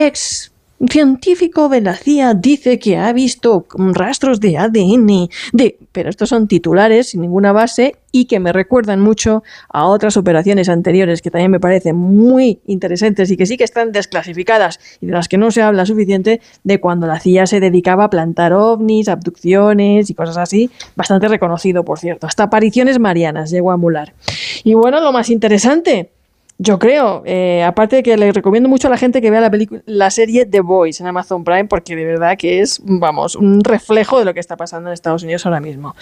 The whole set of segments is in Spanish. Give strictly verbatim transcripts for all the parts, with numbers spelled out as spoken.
ex científico de la C I A dice que ha visto rastros de A D N, de, pero estos son titulares sin ninguna base y que me recuerdan mucho a otras operaciones anteriores que también me parecen muy interesantes y que sí que están desclasificadas y de las que no se habla suficiente, de cuando la C I A se dedicaba a plantar ovnis, abducciones y cosas así, bastante reconocido, por cierto. Hasta apariciones marianas llegó a emular. Y bueno, lo más interesante, yo creo, eh, aparte de que le recomiendo mucho a la gente que vea la película, la serie The Boys en Amazon Prime, porque de verdad que es, vamos, un reflejo de lo que está pasando en Estados Unidos ahora mismo.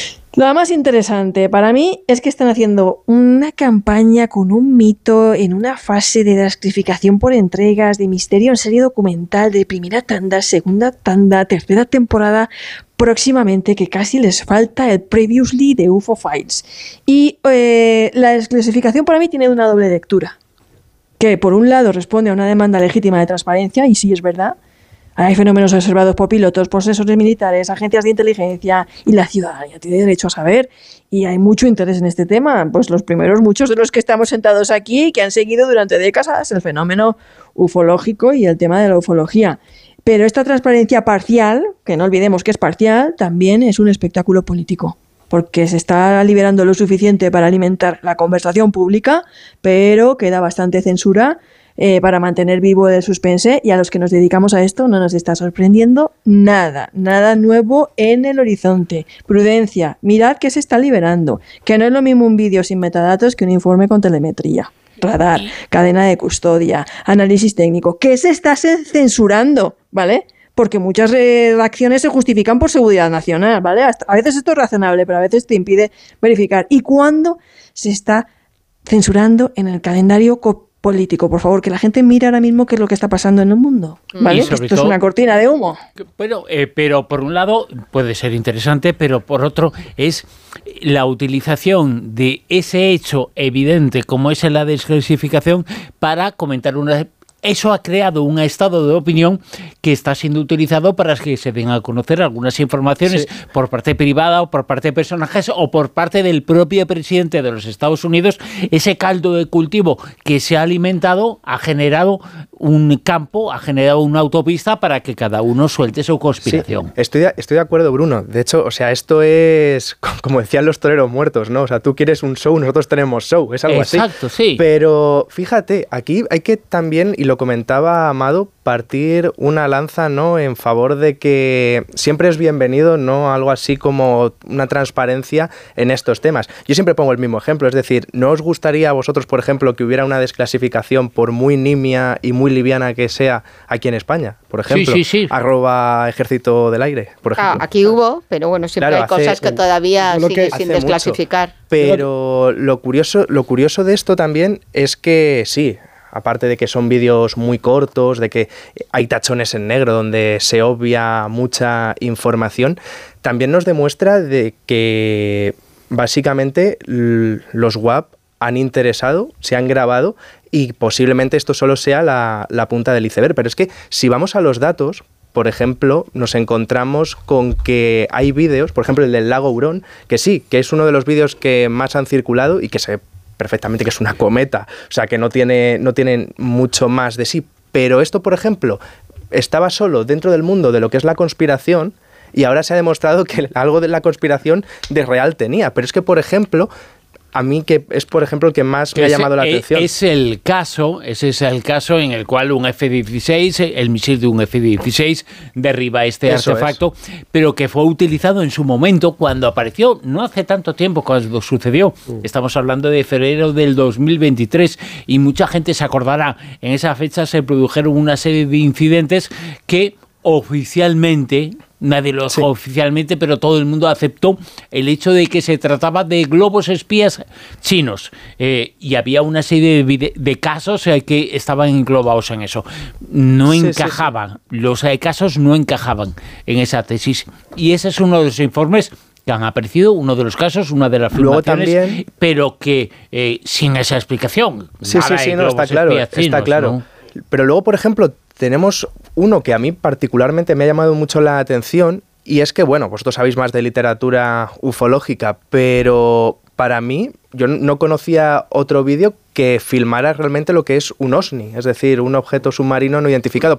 Lo más interesante para mí es que están haciendo una campaña con un mito en una fase de desclasificación por entregas, de misterio en serie documental, de primera tanda, segunda tanda, tercera temporada, próximamente, que casi les falta el Previously de U F O Files. Y eh, la desclasificación para mí tiene una doble lectura, que por un lado responde a una demanda legítima de transparencia, y sí es verdad, hay fenómenos observados por pilotos, por asesores militares, agencias de inteligencia, y la ciudadanía tiene derecho a saber, y hay mucho interés en este tema. Pues los primeros, muchos de los que estamos sentados aquí, que han seguido durante décadas el fenómeno ufológico y el tema de la ufología. Pero esta transparencia parcial, que no olvidemos que es parcial, también es un espectáculo político, porque se está liberando lo suficiente para alimentar la conversación pública, pero queda bastante censura eh, para mantener vivo el suspense, y a los que nos dedicamos a esto no nos está sorprendiendo nada, nada nuevo en el horizonte. Prudencia, mirad que se está liberando, que no es lo mismo un vídeo sin metadatos que un informe con telemetría. Radar, cadena de custodia, análisis técnico, que se está censurando, ¿vale? Porque muchas redacciones se justifican por seguridad nacional, ¿vale? Hasta, a veces esto es razonable, pero a veces te impide verificar. ¿Y cuándo se está censurando en el calendario político? Por favor, que la gente mire ahora mismo qué es lo que está pasando en el mundo, ¿vale? Esto todo, es una cortina de humo. Bueno, eh, pero por un lado puede ser interesante, pero por otro es la utilización de ese hecho evidente como es la desclasificación para comentar una... Eso ha creado un estado de opinión que está siendo utilizado para que se den a conocer algunas informaciones, sí, por parte privada o por parte de personajes o por parte del propio presidente de los Estados Unidos. Ese caldo de cultivo que se ha alimentado ha generado un campo, ha generado una autopista para que cada uno suelte su conspiración. Sí, estoy, de, estoy de acuerdo, Bruno. De hecho, o sea, esto es como decían los toreros muertos, ¿no? O sea, tú quieres un show, nosotros tenemos show, es algo Exacto, así. Sí. Pero fíjate, aquí hay que también, y lo comentaba Amado, partir una lanza, ¿no?, en favor de que siempre es bienvenido, ¿no?, algo así como una transparencia en estos temas. Yo siempre pongo el mismo ejemplo, es decir, ¿no os gustaría a vosotros, por ejemplo, que hubiera una desclasificación, por muy nimia y muy liviana que sea, aquí en España? Por ejemplo, sí, sí, sí. arroba Ejército del Aire, por ejemplo. Ah, aquí hubo, pero bueno, siempre claro, hay cosas que todavía siguen sin desclasificar. Mucho. Pero lo curioso, lo curioso de esto también es que sí, aparte de que son vídeos muy cortos, de que hay tachones en negro donde se obvia mucha información, también nos demuestra de que básicamente los W A P han interesado, se han grabado y posiblemente esto solo sea la, la punta del iceberg. Pero es que si vamos a los datos, por ejemplo, nos encontramos con que hay vídeos, por ejemplo el del lago Hurón, que sí, que es uno de los vídeos que más han circulado y que se perfectamente que es una cometa, o sea que no tiene, no tiene mucho más de sí, pero esto, por ejemplo, estaba solo dentro del mundo de lo que es la conspiración y ahora se ha demostrado que algo de la conspiración de real tenía, pero es que, por ejemplo, a mí que es, por ejemplo, el que más me ha llamado la atención. Es el caso, ese es el caso en el cual un F dieciséis, el misil de un F dieciséis derriba este Eso artefacto, es. pero que fue utilizado en su momento cuando apareció, no hace tanto tiempo cuando sucedió. Uh. Estamos hablando de febrero del dos mil veintitrés y mucha gente se acordará, en esa fecha se produjeron una serie de incidentes que oficialmente... Nadie lo dijo sí. oficialmente, pero todo el mundo aceptó el hecho de que se trataba de globos espías chinos. Eh, y había una serie de, de casos eh, que estaban englobados en eso. No sí, encajaban, sí, sí. los eh, casos no encajaban en esa tesis. Y ese es uno de los informes que han aparecido, uno de los casos, una de las afirmaciones, también... pero que eh, sin esa explicación. Sí, sí, sí, no, está claro, chinos, está claro. ¿no? Pero luego, por ejemplo, tenemos uno que a mí particularmente me ha llamado mucho la atención y es que, bueno, vosotros sabéis más de literatura ufológica, pero para mí yo no conocía otro vídeo que filmara realmente lo que es un OSNI, es decir, un objeto submarino no identificado.